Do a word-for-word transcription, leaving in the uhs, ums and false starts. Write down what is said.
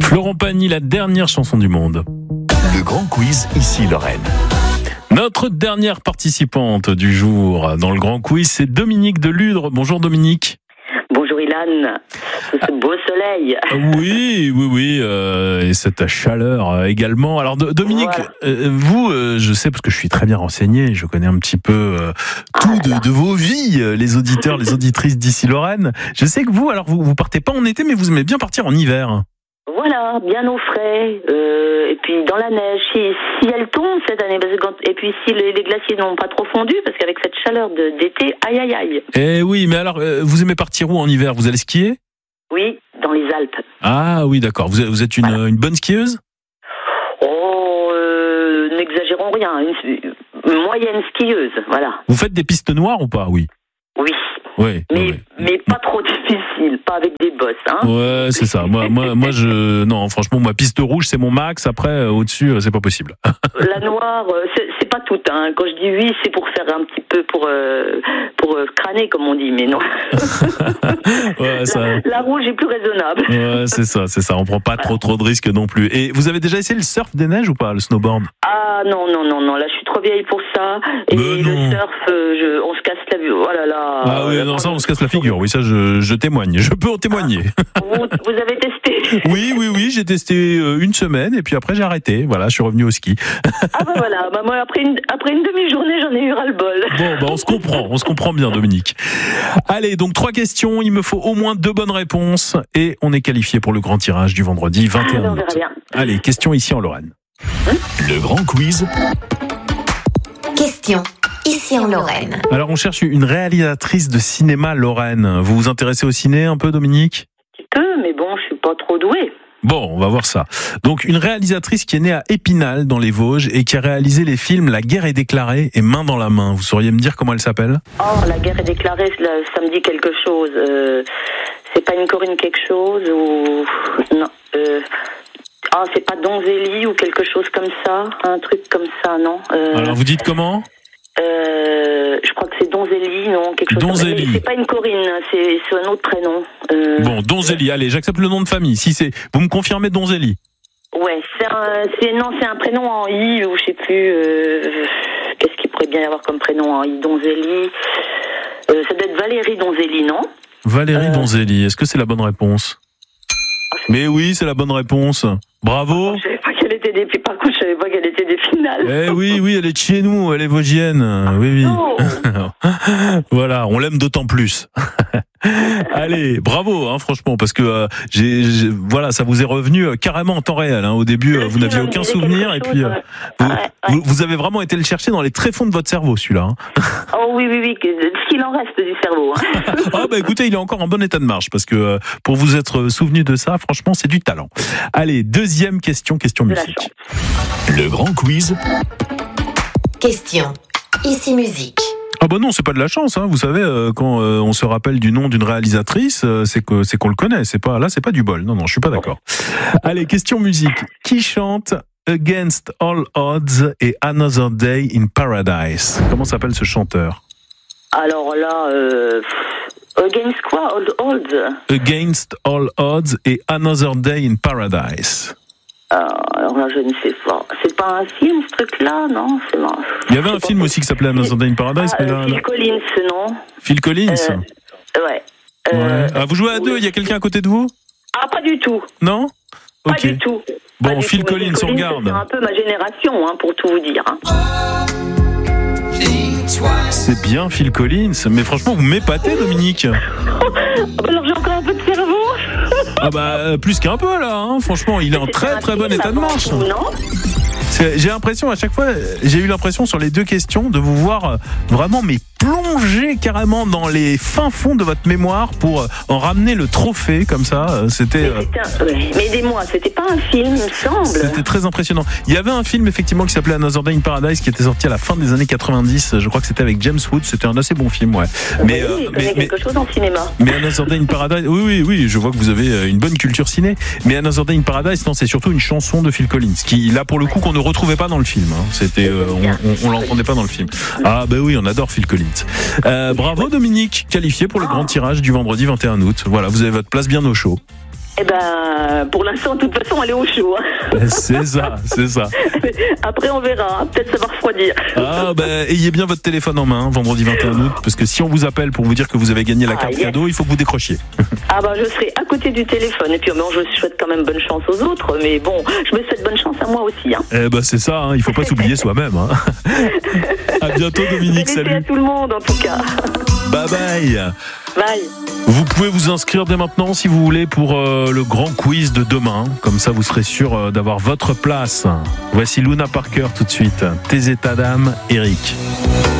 Florent Pagny, la dernière chanson du monde. Le grand quiz, ici Lorraine. Notre dernière participante du jour dans le grand quiz, c'est Dominique de Ludre. Bonjour Dominique. Bonjour Ilan, ce beau soleil. Oui, oui, oui, euh, et cette chaleur euh, également. Alors de, Dominique, voilà. euh, vous, euh, je sais parce que je suis très bien renseigné, je connais un petit peu euh, tout ah de, de vos vies, euh, les auditeurs, les auditrices d'ici Lorraine. Je sais que vous, alors vous, vous partez pas en été, mais vous aimez bien partir en hiver. Voilà, bien au frais, euh, et puis dans la neige, si, si elle tombe cette année, parce que quand, et puis si les, les glaciers n'ont pas trop fondu, parce qu'avec cette chaleur de, d'été, aïe aïe aïe. Eh oui, mais alors, euh, vous aimez partir où en hiver? Vous allez skier? Oui, dans les Alpes. Ah oui, d'accord. Vous, vous êtes une, voilà. une bonne skieuse? Oh, euh, n'exagérons rien, une, une moyenne skieuse, voilà. Vous faites des pistes noires ou pas? Oui. Oui. Oui, mais, oui. mais pas trop difficile, pas avec des bosses, hein. Ouais, c'est ça. Moi, moi, moi, je, non, franchement, ma piste rouge, c'est mon max. Après, euh, au-dessus, euh, c'est pas possible. La noire, c'est, c'est pas tout, hein. Quand je dis oui, c'est pour faire un petit peu pour, euh, pour euh, crâner, comme on dit, mais non. Ouais, ça... la, la rouge est plus raisonnable. Ouais, c'est ça, c'est ça. On prend pas trop, trop de risques non plus. Et vous avez déjà essayé le surf des neiges ou pas, le snowboard? Ah non, non, non, non. Là, je suis trop vieille pour ça. Et mais le non. surf, euh, je, on se casse la vue. Oh là là. Ah oui, non, ça, on se casse la figure. Oui, ça, je, je témoigne. Je peux en témoigner. Ah, vous, vous avez testé? Oui, oui, oui. J'ai testé une semaine et puis après, j'ai arrêté. Voilà, je suis revenu au ski. Ah bah voilà. Bah moi, après une, après une demi-journée, j'en ai eu ras-le-bol. Bon, bah on se comprend. On se comprend bien, Dominique. Allez, donc trois questions. Il me faut au moins deux bonnes réponses et on est qualifié pour le grand tirage du vendredi vingt et un août. Allez, question ici en Lorraine. Hein? Le grand quiz. Question ici en Lorraine. Alors, on cherche une réalisatrice de cinéma lorraine. Vous vous intéressez au ciné un peu, Dominique? Un petit peu, mais bon, je suis pas trop douée. Bon, on va voir ça. Donc, une réalisatrice qui est née à Épinal, dans les Vosges, et qui a réalisé les films La guerre est déclarée et Main dans la main. Vous sauriez me dire comment elle s'appelle? Oh, La guerre est déclarée, ça me dit quelque chose. Euh, c'est pas une Corinne quelque chose ou... Non, euh... Ah, c'est pas Donzelli ou quelque chose comme ça, un truc comme ça, non euh, Alors, vous dites comment? euh, Je crois que c'est Donzelli, non, quelque chose. Donzelli. Comme ça. C'est pas une Corinne, c'est, c'est un autre prénom. Euh... Bon, Donzelli. Allez, j'accepte le nom de famille. Si c'est, vous me confirmez Donzelli? Ouais, c'est un, c'est non, c'est un prénom en I ou je sais plus. Euh, qu'est-ce qu'il pourrait bien y avoir comme prénom en I? Donzelli. Euh, ça doit être Valérie Donzelli, non? Valérie euh... Donzelli. Est-ce que c'est la bonne réponse? Mais oui, c'est la bonne réponse. Bravo. Je savais pas qu'elle était des... Par contre, je savais pas qu'elle était des finales. Eh oui, oui, elle est de chez nous, elle est vosgienne. Oui, oui. Oh. Voilà, on l'aime d'autant plus. Allez, bravo, hein, franchement, parce que euh, j'ai, j'ai, voilà, ça vous est revenu euh, carrément en temps réel. Hein. Au début, euh, vous n'aviez aucun souvenir, et puis euh, ouais. vous, ouais, ouais. Vous, vous avez vraiment été le chercher dans les tréfonds de votre cerveau, celui-là. Hein. Oh oui, oui, oui, ce qu'il en reste du cerveau. Hein. Ah bah écoutez, il est encore en bon état de marche, parce que euh, pour vous être souvenu de ça, franchement, c'est du talent. Allez, deuxième question, question de musique. Le grand quiz. Question ici musique. Ah bah non, c'est pas de la chance, hein. Vous savez, euh, quand euh, on se rappelle du nom d'une réalisatrice, euh, c'est que c'est qu'on le connaît. C'est pas là, c'est pas du bol. Non, non, je suis pas d'accord. Allez, question musique. Qui chante Against All Odds et Another Day in Paradise? Comment s'appelle ce chanteur? Alors là, euh, Against quoi? All Odds? Against All Odds et Another Day in Paradise. Alors là, je ne sais pas. C'est pas un film, ce truc-là, non? C'est marrant. Il y avait un film aussi qui s'appelait Another Day in Paradise, ah, mais là, Phil là... Collins, non? Phil Collins. Euh, ouais. Euh, ouais. Ah, vous jouez à deux. Il y a quelqu'un à côté de vous? Ah, pas du tout. Non? Pas Ok. du tout. Bon, pas Phil tout. Collins, Phil on regarde. C'est un peu ma génération, hein, pour tout vous dire. Hein. C'est bien Phil Collins, mais franchement, vous m'épatez, Dominique. Alors j'ai encore un peu de cerveau. Ah bah plus qu'un peu là, hein. Franchement, il est en très très bon état de marche. Tout, non? C'est, j'ai l'impression à chaque fois, j'ai eu l'impression sur les deux questions de vous voir vraiment mais plonger carrément dans les fins fonds de votre mémoire pour en ramener le trophée comme ça. C'était. Mais, c'était un... ouais. mais aidez-moi, c'était pas un film, il me semble. C'était très impressionnant. Il y avait un film effectivement qui s'appelait Another Day in Paradise qui était sorti à la fin des années quatre-vingt-dix. Je crois que c'était avec James Woods. C'était un assez bon film, ouais. Mais, oui, euh, mais, mais quelque chose en cinéma. Mais Another Day in Paradise, oui, oui, oui. Je vois que vous avez une bonne culture ciné. Mais Another Day in Paradise, non, c'est surtout une chanson de Phil Collins qui, là, pour le coup, qu'on ne retrouvait pas dans le film. Hein. C'était, euh, on, on, on l'entendait pas dans le film. Ah, bah oui, on adore Phil Collins. Euh, bravo Dominique, qualifié pour le grand tirage du vendredi vingt et un août. Voilà, vous avez votre place bien au chaud. Eh ben, pour l'instant, de toute façon, elle est au chaud. Hein. C'est ça, c'est ça. Après, on verra. Peut-être ça va refroidir. Ah, ben, ayez bien votre téléphone en main, vendredi vingt et un août, parce que si on vous appelle pour vous dire que vous avez gagné la Ah, carte yes. cadeau, il faut que vous décrochiez. Ah ben, je serai à côté du téléphone. Et puis, bon, je souhaite quand même bonne chance aux autres. Mais bon, je me souhaite bonne chance à moi aussi. Hein. Eh ben, c'est ça, hein, il faut pas s'oublier soi-même. Hein. À bientôt, Dominique, Salut à salut. tout le monde, en tout cas. Bye bye. Bye. Vous pouvez vous inscrire dès maintenant si vous voulez pour euh, le grand quiz de demain. Comme ça, vous serez sûr euh, d'avoir votre place. Voici Luna Parker tout de suite. Tes états d'âme, Eric.